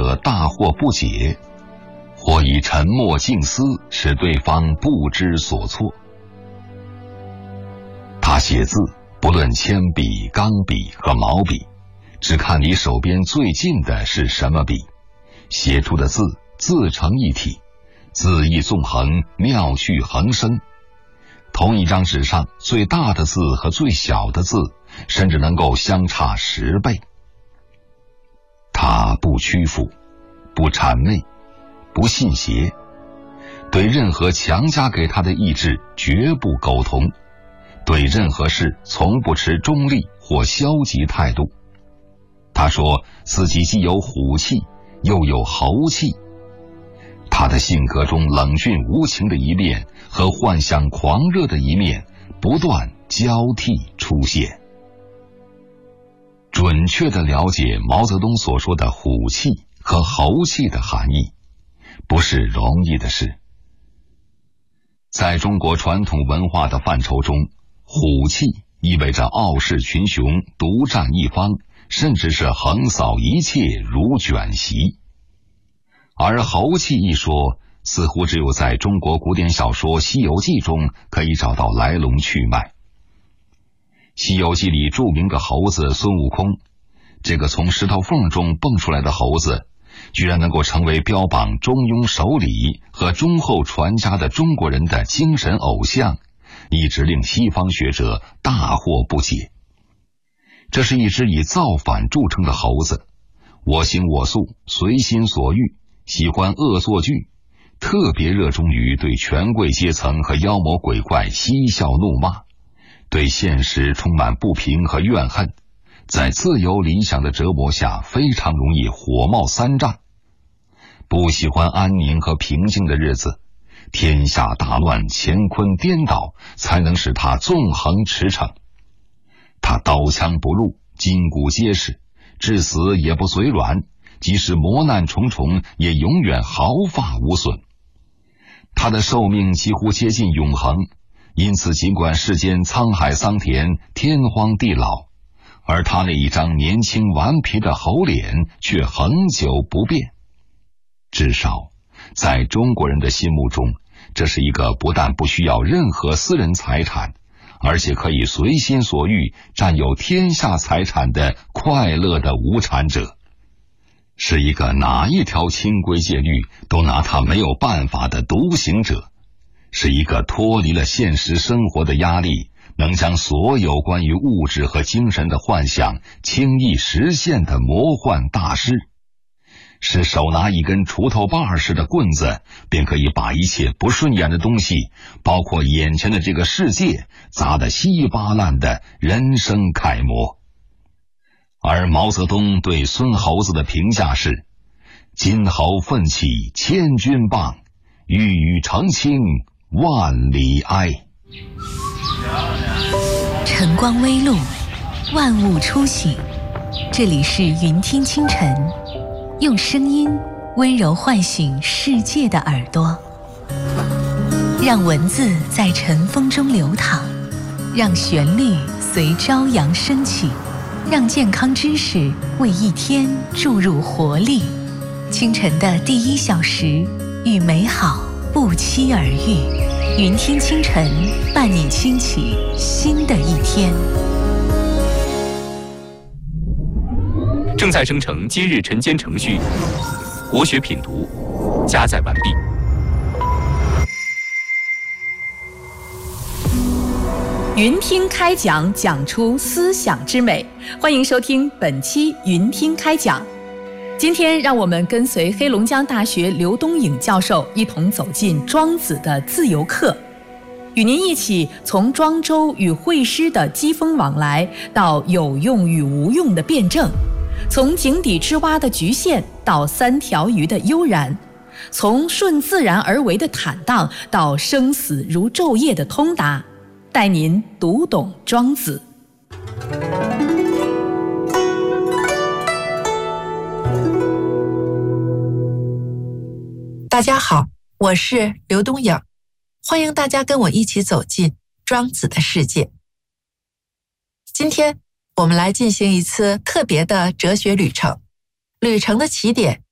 者大惑不解，或以沉默静思使对方不知所措。他写字不论铅笔、钢笔和毛笔，只看你手边最近的是什么笔，写出的字自成一体，字意纵横，妙趣横生。同一张纸上最大的字和最小的字甚至能够相差10倍。他不屈服，不谄媚，不信邪，对任何强加给他的意志绝不苟同，对任何事从不持中立或消极态度。他说自己既有虎气又有猴气，他的性格中冷峻无情的一面和幻想狂热的一面不断交替出现。准确地了解毛泽东所说的虎气和猴气的含义，不是容易的事。在中国传统文化的范畴中，虎气意味着傲视群雄，独占一方，甚至是横扫一切如卷席。而猴气一说似乎只有在中国古典小说《西游记》中可以找到来龙去脉。《西游记》里著名的猴子孙悟空，这个从石头缝中蹦出来的猴子，居然能够成为标榜中庸守礼和忠厚传家的中国人的精神偶像，一直令西方学者大惑不解。这是一只以造反著称的猴子，我行我素，随心所欲，喜欢恶作剧，特别热衷于对权贵阶层和妖魔鬼怪嬉笑怒骂，对现实充满不平和怨恨，在自由理想的折磨下非常容易火冒三丈，不喜欢安宁和平静的日子，天下大乱，乾坤颠倒，才能使他纵横驰骋。他刀枪不入，筋骨结实，至死也不嘴软，即使磨难重重，也永远毫发无损。他的寿命几乎接近永恒，因此尽管世间沧海桑田，天荒地老，而他那一张年轻顽皮的猴脸却恒久不变。至少在中国人的心目中，这是一个不但不需要任何私人财产，而且可以随心所欲占有天下财产的快乐的无产者，是一个哪一条清规戒律都拿他没有办法的独行者，是一个脱离了现实生活的压力，能将所有关于物质和精神的幻想轻易实现的魔幻大师，是手拿一根锄头把似的棍子，便可以把一切不顺眼的东西，包括眼前的这个世界，砸得稀巴烂的人生楷模。而毛泽东对孙猴子的评价是：金猴奋起千钧棒，玉宇澄清万里埃。 晨光微露，万物初醒，这里是云听清晨，用声音温柔唤醒世界的耳朵，让文字在晨风中流淌，让旋律随朝阳升起，让健康知识为一天注入活力。清晨的第1小时，与美好不期而遇。云听清晨，伴你轻启新的一天。 正在生成今日晨间程序，国学品读加载完毕。 云听开讲，讲出思想之美。欢迎收听本期云听开讲。今天让我们跟随黑龙江大学刘东颖教授一同走进庄子的自由课，与您一起从庄周与惠施的机锋往来，到有用与无用的辩证，从井底之蛙的局限到3条鱼的悠然，从顺自然而为的坦荡到生死如昼夜的通达，带您读懂庄子。 大家好，我是刘东颖，欢迎大家跟我一起走进庄子的世界。今天我们来进行一次特别的哲学旅程，旅程的起点